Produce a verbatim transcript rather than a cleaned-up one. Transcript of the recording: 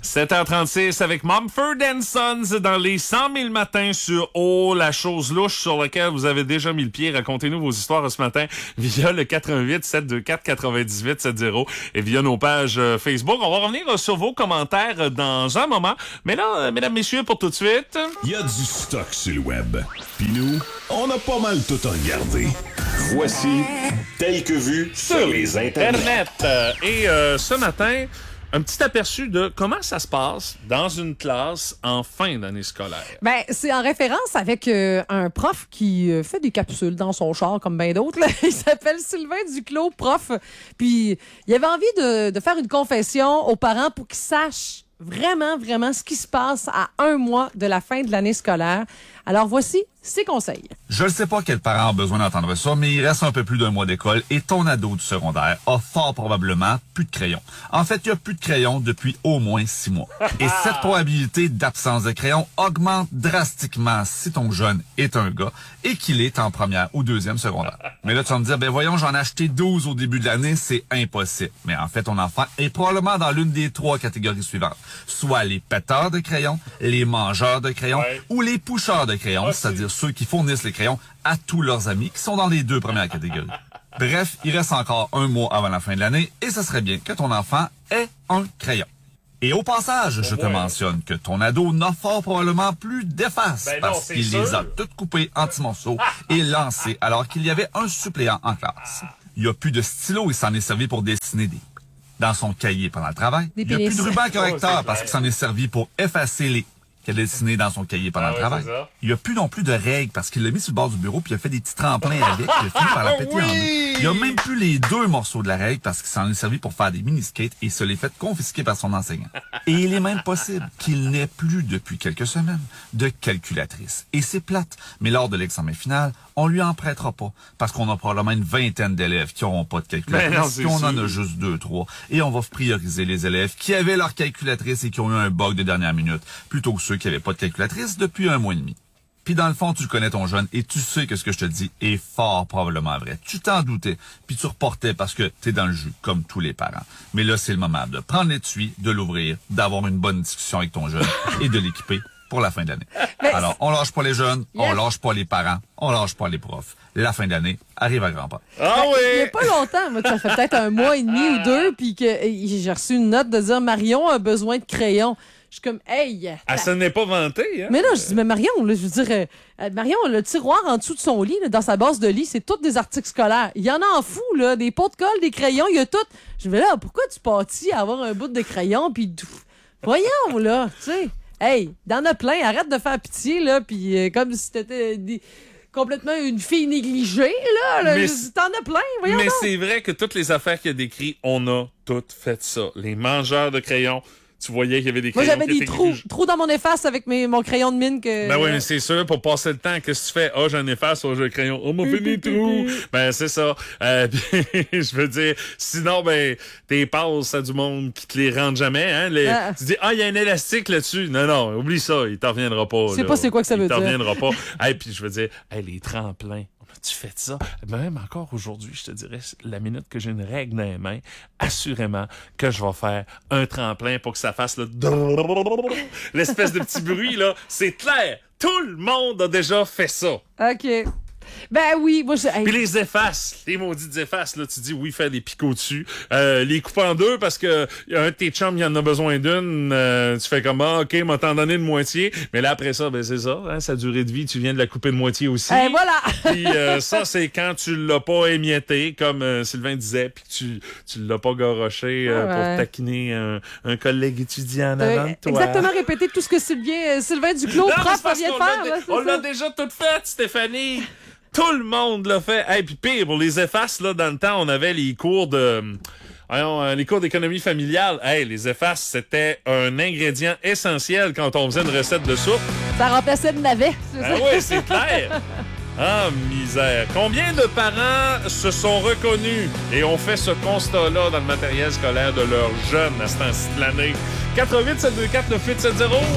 sept heures trente-six avec Mumford and Sons dans les cent mille matins sur Oh, la chose louche sur laquelle vous avez déjà mis le pied. Racontez-nous vos histoires ce matin via le quatre un huit, sept deux quatre, quatre-vingt-dix-huit soixante et via nos pages Facebook. On va revenir sur vos commentaires dans un moment. Mais là, mesdames, messieurs, pour tout de suite... Il y a du stock sur le web. Puis nous, on a pas mal tout regardé. Voici Tel que vu sur les internets. Internet. Euh, et euh, ce matin... Un petit aperçu de comment ça se passe dans une classe en fin d'année scolaire. Ben, c'est en référence avec euh, un prof qui euh, fait des capsules dans son char, comme bien d'autres. Là. Il s'appelle Sylvain Duclos, prof. Puis, il avait envie de, de faire une confession aux parents pour qu'ils sachent vraiment, vraiment ce qui se passe à un mois de la fin de l'année scolaire. Alors, voici ses conseils. Je ne sais pas quel parent a besoin d'entendre ça, mais il reste un peu plus d'un mois d'école et ton ado du secondaire a fort probablement plus de crayon. En fait, il n'y a plus de crayon depuis au moins six mois. Et cette probabilité d'absence de crayon augmente drastiquement si ton jeune est un gars et qu'il est en première ou deuxième secondaire. Mais là, tu vas me dire, ben voyons, j'en ai acheté douze au début de l'année, c'est impossible. Mais en fait, ton enfant est probablement dans l'une des trois catégories suivantes. Soit les péteurs de crayons, les mangeurs de crayons ouais. ou les pousseurs de crayons, ouais, c'est-à-dire ceux qui fournissent les crayons à tous leurs amis qui sont dans les deux premières catégories. Bref, il reste encore un mois avant la fin de l'année et ce serait bien que ton enfant ait un crayon. Et au passage, je te mentionne que ton ado n'a fort probablement plus d'effaces ben parce qu'il les a toutes coupées en petits morceaux et lancées alors qu'il y avait un suppléant en classe. Il n'y a plus de stylo, il s'en est servi pour dessiner des dans son cahier pendant le travail. Il n'y a plus de ruban correcteur parce qu'il s'en est servi pour effacer les qu'elle a dessiné dans son cahier pendant ah, le ouais, travail. Il n'y a plus non plus de règles parce qu'il l'a mis sur le bord du bureau puis il a fait des petits tremplins avec. Il a fini par la péter oui! en deux. Il n'y a même plus les deux morceaux de la règle parce qu'il s'en est servi pour faire des mini-skates et se les fait confisquer par son enseignant. Et il est même possible qu'il n'ait plus depuis quelques semaines de calculatrice. Et c'est plate, mais lors de l'examen final, on lui en prêtera pas parce qu'on a probablement une vingtaine d'élèves qui n'auront pas de calculatrice puis on sûr. en a juste deux, trois. Et on va prioriser les élèves qui avaient leur calculatrice et qui ont eu un bug de dernière minute plutôt que ceux qui n'avaient pas de calculatrice depuis un mois et demi. Puis dans le fond, tu connais ton jeune et tu sais que ce que je te dis est fort probablement vrai. Tu t'en doutais, puis tu reportais parce que t'es dans le jus, comme tous les parents. Mais là, c'est le moment de prendre l'étui, de l'ouvrir, d'avoir une bonne discussion avec ton jeune et de l'équiper pour la fin de l'année. Mais alors, on lâche pas les jeunes, yes. on lâche pas les parents, on lâche pas les profs. La fin d'année arrive à grands pas. Ah oui! Il n'y a pas longtemps, moi, ça fait peut-être un mois et demi ou deux, puis que j'ai reçu une note de dire Marion a besoin de crayons. Je suis comme, hey! Ah, ça n'est pas vanté, hein? Mais non, je dis, mais Marion, là, je veux dire, euh, Marion, le tiroir en dessous de son lit, là, dans sa base de lit, c'est tous des articles scolaires. Il y en a en fou, là, des pots de colle, des crayons, il y a tout. Je vais là, pourquoi tu pâtis à avoir un bout de crayon, puis voyons, là, tu sais. Hey, t'en as plein, arrête de faire pitié, là, puis euh, comme si t'étais des... complètement une fille négligée, là. là mais t'en as plein, voyons Mais donc. c'est vrai que toutes les affaires qu'il a décrites, on a toutes fait ça. Les mangeurs de crayons, tu voyais qu'il y avait des crayons. Moi, j'avais qui des étaient trous, gris... trous dans mon efface avec mes, mon crayon de mine que... Ben oui, mais c'est sûr, pour passer le temps, qu'est-ce que tu fais? Ah, oh, j'ai un efface, oh, j'ai un crayon. Oh, m'a fait des trous. Ben, c'est ça. Euh, je veux dire, sinon, ben, tes passes à du monde qui te les rendent jamais, hein. Les, ah. Tu dis, ah, il y a un élastique là-dessus. Non, non, oublie ça, il t'en reviendra pas. Je sais pas c'est quoi que ça veut il dire. Il t'en reviendra pas. Hey, puis je veux dire, hey, les tremplins. Tu fais ça? Même encore aujourd'hui, je te dirais, la minute que j'ai une règle dans les mains, assurément que je vais faire un tremplin pour que ça fasse le l'espèce de petit bruit, là. C'est clair! Tout le monde a déjà fait ça. OK. Ben oui, moi je... Hey. Puis les effaces, les maudites effaces, là, tu dis oui, faire des picots dessus. Euh, les couper en deux parce que un de tes chums, il en a besoin d'une. Euh, tu fais comme, ah, OK, m'a t'en donné de moitié. Mais là, après ça, ben c'est ça, hein, sa durée de vie, tu viens de la couper de moitié aussi. Et voilà! Puis euh, ça, c'est quand tu l'as pas émietté, comme euh, Sylvain disait, puis tu tu l'as pas garoché euh, ouais. pour taquiner un, un collègue étudiant en avant de toi. Exactement répéter tout ce que Sylvain, Sylvain Duclos, prof, vient de faire. Là, on l'a déjà tout fait, Stéphanie! Tout le monde l'a fait. Et hey, puis pire, pour les effaces, là, dans le temps, on avait les cours de... Voyons, les cours d'économie familiale. Hey, les effaces, c'était un ingrédient essentiel quand on faisait une recette de soupe. Ça remplaçait le navet, c'est ah ça? Oui, c'est clair. Ah, misère. Combien de parents se sont reconnus et ont fait ce constat-là dans le matériel scolaire de leurs jeunes à ce temps-ci de l'année? quatre huit sept deux quatre neuf huit sept zéro